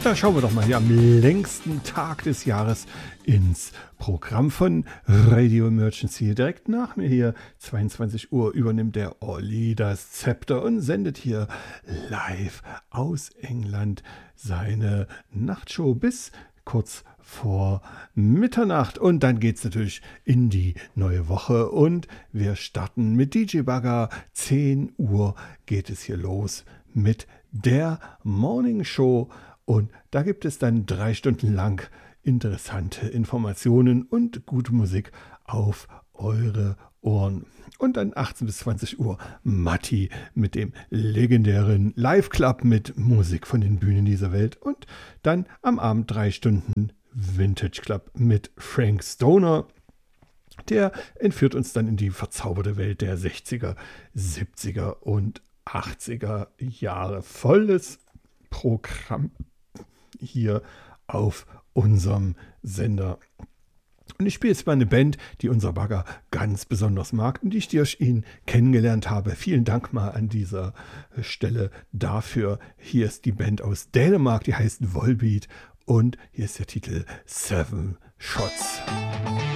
Da schauen wir doch mal hier am längsten Tag des Jahres ins Programm von Radio Emergency. Direkt nach mir hier, 22 Uhr, übernimmt der Olli das Zepter und sendet hier live aus England seine Nachtshow bis kurz vor Mitternacht. Und dann geht es natürlich in die neue Woche und wir starten mit DJ Bagger. 10 Uhr geht es hier los mit der Morning Show. Und da gibt es dann 3 Stunden lang interessante Informationen und gute Musik auf eure Ohren. Und dann 18 bis 20 Uhr Matti mit dem legendären Live-Club mit Musik von den Bühnen dieser Welt. Und dann am Abend 3 Stunden Vintage Club mit Frank Stoner. Der entführt uns dann in die verzauberte Welt der 60er, 70er und 80er Jahre. Volles Programm hier auf unserem Sender. Und ich spiele jetzt mal eine Band, die unser Bagger ganz besonders mag und die ich durch ihn kennengelernt habe. Vielen Dank mal an dieser Stelle dafür. Hier ist die Band aus Dänemark, die heißt Volbeat und hier ist der Titel Seven Shots.